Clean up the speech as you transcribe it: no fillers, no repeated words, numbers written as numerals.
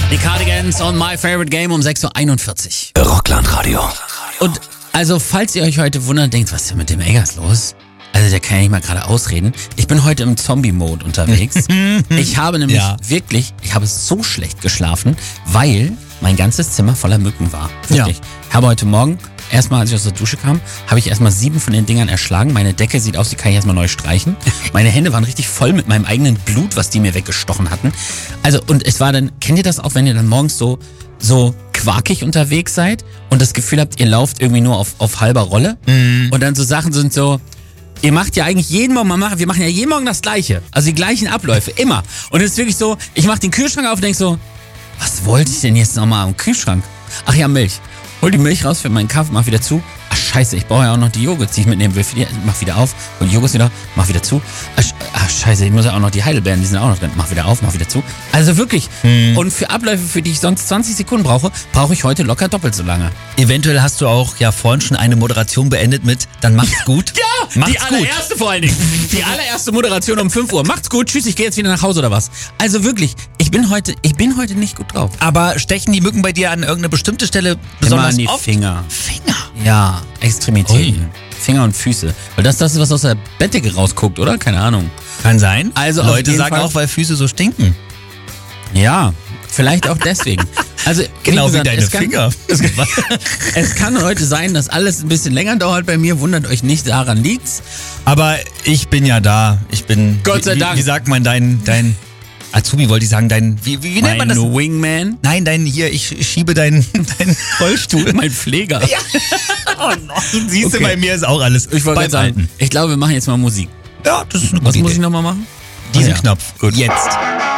Die Cardigans on My Favorite Game um 6.41 Uhr. Rockland-Radio. Und also, falls ihr euch heute wundert, denkt, was ist denn mit dem Eggers los? Also, der kann ja nicht mal gerade ausreden. Ich bin heute im Zombie-Mode unterwegs. Ich habe nämlich ich habe so schlecht geschlafen, weil mein ganzes Zimmer voller Mücken war. Wirklich. Ja. Ich habe heute Morgen, erstmal als ich aus der Dusche kam, habe ich erstmal 7 von den Dingern erschlagen. Meine Decke sieht aus, die kann ich erstmal neu streichen. Meine Hände waren richtig voll mit meinem eigenen Blut, was die mir weggestochen hatten. Also, und es war dann, kennt ihr das auch, wenn ihr dann morgens so quakig unterwegs seid und das Gefühl habt, ihr lauft irgendwie nur auf halber Rolle und dann so Sachen sind so, ihr macht ja eigentlich jeden Morgen, wir machen ja jeden Morgen das Gleiche, also die gleichen Abläufe, immer. Und es ist wirklich so, ich mach den Kühlschrank auf und denk so, was wollte ich denn jetzt nochmal am Kühlschrank? Ach ja, Milch. Hol die Milch raus für meinen Kaffee, mach wieder zu. Ach scheiße, ich brauche ja auch noch die Joghurt, die ich mitnehmen will. Mach wieder auf, hol die Joghurt wieder, mach wieder zu. Ach scheiße, ich muss ja auch noch die Heidelbeeren, die sind auch noch drin. Mach wieder auf, mach wieder zu. Also wirklich. Und für Abläufe, für die ich sonst 20 Sekunden brauche ich heute locker doppelt so lange. Eventuell hast du auch ja vorhin schon eine Moderation beendet mit, dann macht's gut. Ja, macht's die allererste vor allen Dingen. Die allererste Moderation um 5 Uhr. Macht's gut, tschüss, ich gehe jetzt wieder nach Hause oder was. Also wirklich, ich bin heute nicht gut drauf. Aber stechen die Mücken bei dir an irgendeine bestimmte Stelle besonders Immer an die oft? Finger. Finger? Ja, Extremitäten. Ui. Finger und Füße. Weil das ist, was aus der Bettdecke rausguckt, oder? Keine Ahnung. Kann sein. Also auf Leute jeden sagen Fall, auch, weil Füße so stinken. Ja, vielleicht auch deswegen. Also Genau wie gesagt, deine Finger. Es kann heute sein, dass alles ein bisschen länger dauert bei mir. Wundert euch nicht, daran liegt's. Aber ich bin ja da. Ich bin. Gott sei Dank. Wie sagt man dein Azubi wollte ich sagen, wie nennt man das? Mein Wingman. Nein, ich schiebe deinen Rollstuhl. Mein Pfleger. Ja. Oh nein, siehst du, Okay. bei mir ist auch alles. Ich wollte gerade sagen, ich glaube, wir machen jetzt mal Musik. Ja, das ist eine Was gute muss Idee. ich nochmal machen? Diesen Ah, ja. Knopf. Gut. Jetzt.